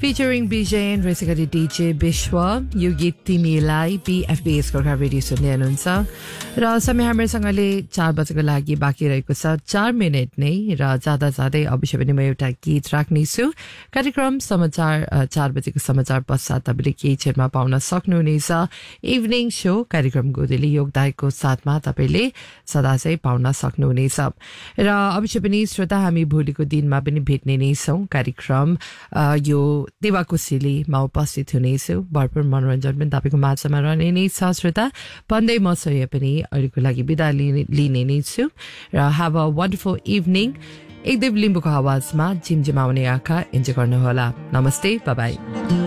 Featuring BJ and basically DJ Bishwa, यो गीत तिमीलाई PFBS गोर्खा रेडियो सुन्दै हुनुहुन्छ र समय हामीसँगले 4 बजेको लागि बाँकी रहेको छ 4 मिनेट नै र जाँदा जाँदै अवश्य पनि म एउटा गीत राख्ने छु कार्यक्रम समाचार 4 बजेको समाचार पश्चात तपाईले केही क्षणमा पाउन सक्नुहुनेछ इभिनिङ शो कार्यक्रम गोदेली योगदायको साथमा तपाईले सदा चाहिँ पाउन सक्नुहुनेछ र अवश्य पनि श्रोता हामी भोलिको दिनमा पनि भेट्ने नै छौं कार्यक्रम यो देवाकोशीलीमा उपस्थित हुनेछु भरपूर मनोरञ्जन पनि तपाईको माझमा रहने नै छ श्रोता भन्दै म सोही पनि अहिलेको लागि बिदा लिने नै छु र have a wonderful evening Ekdev लिम्बुको आवाजमा झिमझिमाउने आँखा इन्जोय गर्नुहोला नमस्ते बाइ बाइ